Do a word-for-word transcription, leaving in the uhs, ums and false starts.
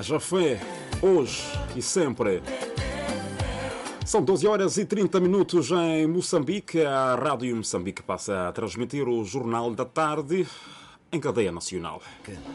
Já foi hoje e sempre. São doze horas e trinta minutos em Moçambique. A Rádio Moçambique passa a transmitir o Jornal da Tarde em cadeia nacional.